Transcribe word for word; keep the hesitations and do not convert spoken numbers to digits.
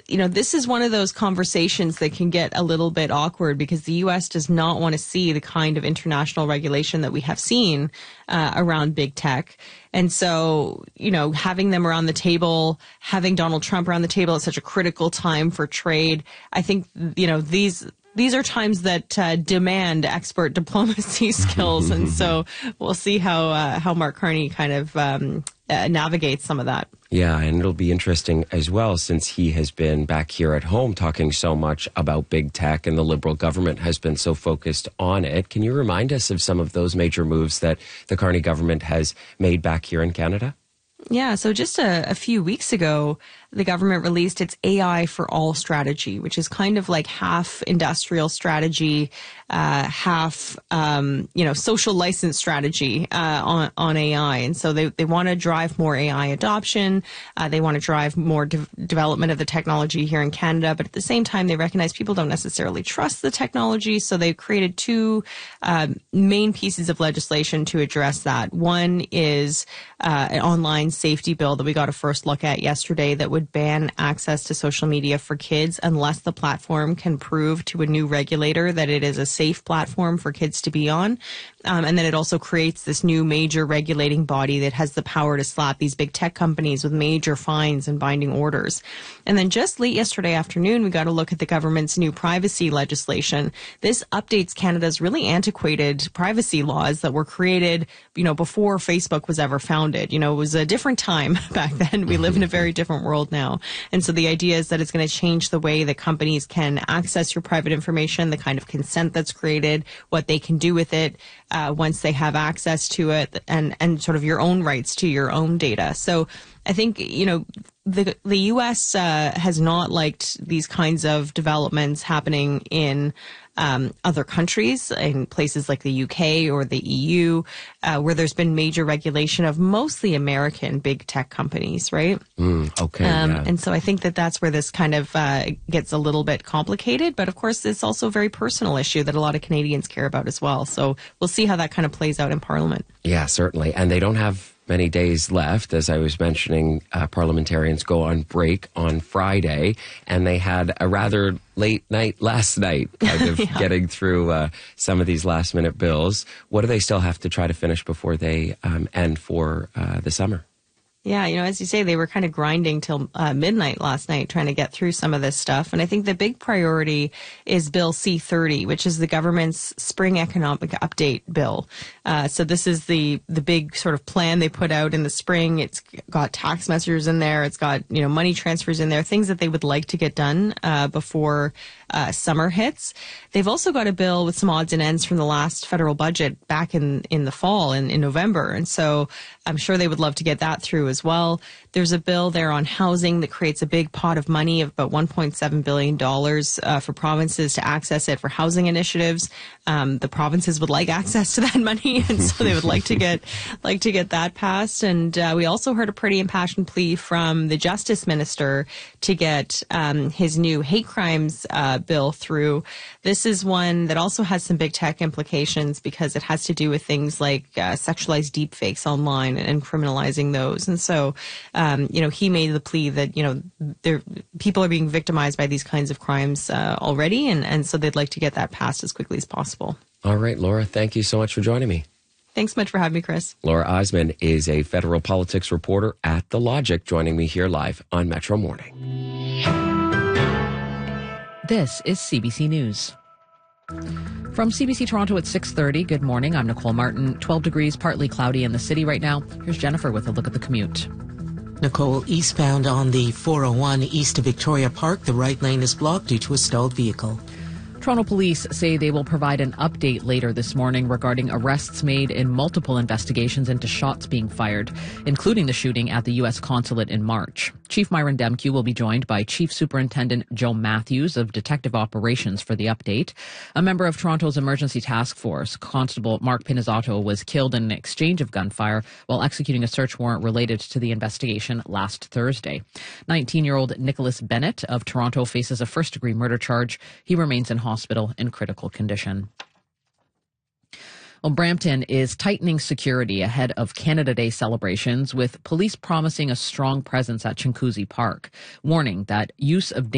you know, this is one of those conversations that can get a little bit awkward because the U S does not want to see the kind of international regulation that we have seen uh, around big tech. And so, you know, having them around the table, having Donald Trump around the table at such a critical time for trade, I think, you know, these these are times that uh, demand expert diplomacy skills. And so we'll see how uh, how Mark Carney kind of um, uh, navigates some of that. Yeah, and it'll be interesting as well since he has been back here at home talking so much about big tech and the Liberal government has been so focused on it. Can you remind us of some of those major moves that the Carney government has made back here in Canada? Yeah, so just a, a few weeks ago, the government released its A I for All strategy, which is kind of like half industrial strategy, uh, half, um, you know, social license strategy uh, on, on A I. And so they, they want to drive more A I adoption. Uh, they want to drive more de- development of the technology here in Canada. But at the same time, they recognize people don't necessarily trust the technology. So they've created two uh, main pieces of legislation to address that. One is uh, an online safety bill that we got a first look at yesterday that would ban access to social media for kids unless the platform can prove to a new regulator that it is a safe platform for kids to be on. Um, and then it also creates this new major regulating body that has the power to slap these big tech companies with major fines and binding orders. And then just late yesterday afternoon, we got a look at the government's new privacy legislation. This updates Canada's really antiquated privacy laws that were created, you know, before Facebook was ever founded. You know, it was a different time back then. We live in a very different world now. And so the idea is that it's going to change the way that companies can access your private information, the kind of consent that's created, what they can do with it uh, once they have access to it, and, and sort of your own rights to your own data. So I think, you know, the the U S uh, has not liked these kinds of developments happening in um, other countries, in places like the U K or the E U, uh, where there's been major regulation of mostly American big tech companies, right? Mm, okay. Um, yeah. And so I think that that's where this kind of uh, gets a little bit complicated. But of course, it's also a very personal issue that a lot of Canadians care about as well. So we'll see how that kind of plays out in Parliament. Yeah, certainly. And they don't have many days left. As I was mentioning, uh, parliamentarians go on break on Friday, and they had a rather late night last night, kind of yeah. getting through uh, some of these last minute bills. What do they still have to try to finish before they um, end for uh, the summer? Yeah, you know, as you say, they were kind of grinding till uh, midnight last night trying to get through some of this stuff. And I think the big priority is Bill C thirty, which is the government's spring economic update bill. Uh, so this is the the big sort of plan they put out in the spring. It's got tax measures in there. It's got, you know, money transfers in there, things that they would like to get done uh, before uh, summer hits. They've also got a bill with some odds and ends from the last federal budget back in, in the fall, in, in November. And so I'm sure they would love to get that through as well. There's a bill there on housing that creates a big pot of money of about one point seven billion dollars uh, for provinces to access it for housing initiatives. Um, the provinces would like access to that money, and so they would like to get like to get that passed. And uh, we also heard a pretty impassioned plea from the Justice Minister to get um, his new hate crimes uh, bill through. This is one that also has some big tech implications because it has to do with things like uh, sexualized deepfakes online and, and criminalizing those. And so, um, you know, he made the plea that, you know, there, people are being victimized by these kinds of crimes uh, already, and, and so they'd like to get that passed as quickly as possible. All right, Laura, thank you so much for joining me. Thanks so much for having me, Chris. Laura Osman is a federal politics reporter at The Logic, joining me here live on Metro Morning. This is C B C News. From C B C Toronto at six thirty, good morning. I'm Nicole Martin. twelve degrees, partly cloudy in the city right now. Here's Jennifer with a look at the commute. Nicole, eastbound on the four oh one east of Victoria Park, the right lane is blocked due to a stalled vehicle. Toronto police say they will provide an update later this morning regarding arrests made in multiple investigations into shots being fired, including the shooting at the U S consulate in March. Chief Myron Demke will be joined by Chief Superintendent Joe Matthews of Detective Operations for the update. A member of Toronto's emergency task force, Constable Mark Pinizzato, was killed in an exchange of gunfire while executing a search warrant related to the investigation last Thursday. nineteen-year-old Nicholas Bennett of Toronto faces a first-degree murder charge. He remains in hospital in critical condition. Well, Brampton is tightening security ahead of Canada Day celebrations, with police promising a strong presence at Chinguzi Park, warning that use of